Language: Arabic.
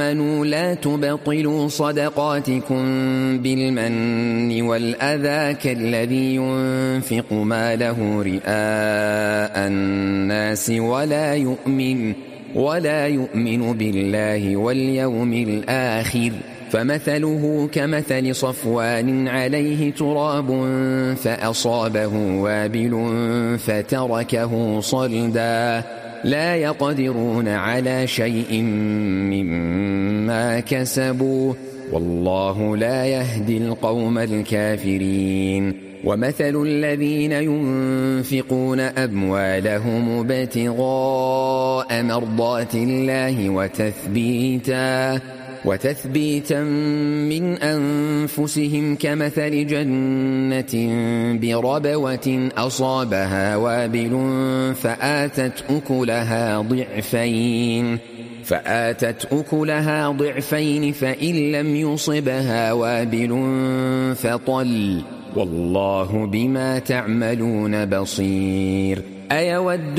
آمنوا لا تبطلوا صدقاتكم بالمن والأذى كالذي ينفق ماله رئاء الناس ولا يؤمن بالله واليوم الآخر فمثله كمثل صفوان عليه تراب فأصابه وابل فتركه صلدا لا يقدرون على شيء مما كسبوا والله لا يهدي القوم الكافرين ومثل الذين ينفقون أموالهم ابتغاء مرضات الله وتثبيتا من أنفسهم كمثل جنة بربوة أصابها وابل فآتت أكلها ضعفين فإن لم يصبها وابل فطل والله بما تعملون بصير. أيود